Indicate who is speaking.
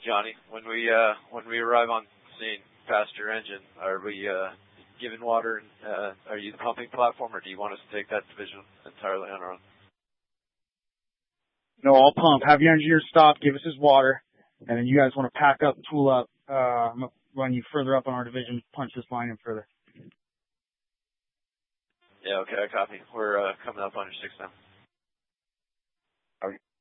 Speaker 1: Johnny, when we arrive on scene past your engine, are we giving water? Are you the pumping platform, or do you want us to take that division entirely on our own?
Speaker 2: No, I'll pump. Have your engineer stop, give us his water, and then you guys want to pack up, tool up, run you further up on our division, punch this line in further.
Speaker 1: Yeah, okay, I copy. We're coming up on your 6 now.
Speaker 2: Okay.